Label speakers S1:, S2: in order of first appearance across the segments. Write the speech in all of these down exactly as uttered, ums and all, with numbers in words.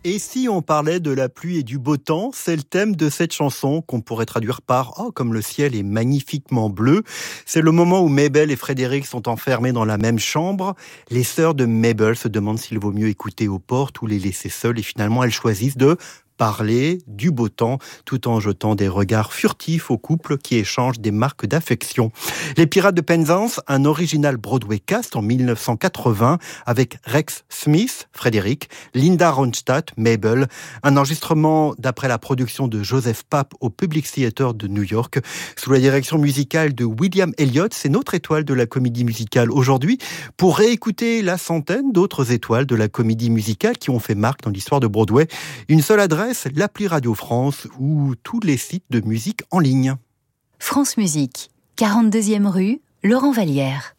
S1: Et si on parlait de la pluie et du beau temps, c'est le thème de cette chanson qu'on pourrait traduire par « Oh, comme le ciel est magnifiquement bleu ». C'est le moment où Mabel et Frédéric sont enfermés dans la même chambre. Les sœurs de Mabel se demandent s'il vaut mieux écouter aux portes ou les laisser seules. Et finalement, elles choisissent de parler du beau temps, tout en jetant des regards furtifs au couple qui échangent des marques d'affection. Les Pirates de Penzance, un original Broadway cast en dix-neuf cent quatre-vingts avec Rex Smith, Frédéric, Linda Ronstadt, Mabel, un enregistrement d'après la production de Joseph Papp au Public Theatre de New York, sous la direction musicale de William Elliott. C'est notre étoile de la comédie musicale aujourd'hui, pour réécouter la centaine d'autres étoiles de la comédie musicale qui ont fait marque dans l'histoire de Broadway. Une seule adresse, l'appli Radio France ou tous les sites de musique en ligne.
S2: France Musique, quarante-deuxième rue, Laurent Vallière.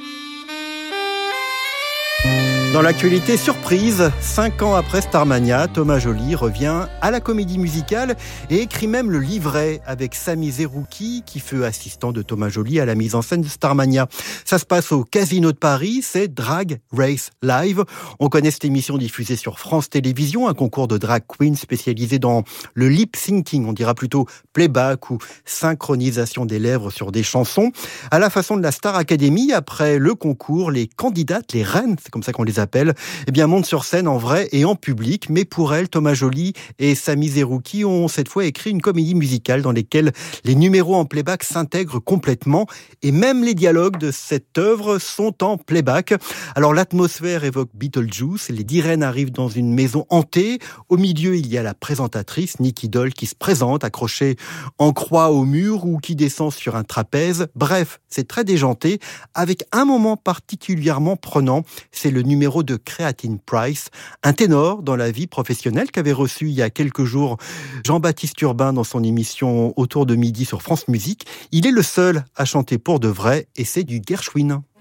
S1: Dans l'actualité surprise, cinq ans après Starmania, Thomas Joly revient à la comédie musicale et écrit même le livret avec Sami Zerouki, qui fut assistant de Thomas Joly à la mise en scène de Starmania. Ça se passe au Casino de Paris, c'est Drag Race Live. On connaît cette émission diffusée sur France Télévisions, un concours de drag queen spécialisé dans le lip-syncing, on dira plutôt playback ou synchronisation des lèvres sur des chansons. À la façon de la Star Academy, après le concours, les candidates, les reines, c'est comme ça qu'on les appelle, eh bien, montent sur scène en vrai et en public. Mais pour elle, Thomas Joly et Sami Zerouki ont cette fois écrit une comédie musicale dans laquelle les numéros en playback s'intègrent complètement et même les dialogues de cette œuvre sont en playback. Alors l'atmosphère évoque Beetlejuice, les dix reines arrivent dans une maison hantée. Au milieu, il y a la présentatrice, Nicky Doll, qui se présente, accrochée en croix au mur ou qui descend sur un trapèze. Bref, c'est très déjanté, avec un moment particulièrement prenant, c'est le numéro de Creatine Price, un ténor dans la vie professionnelle qu'avait reçu il y a quelques jours Jean-Baptiste Urbain dans son émission Autour de midi sur France Musique. Il est le seul à chanter pour de vrai et c'est du Gershwin.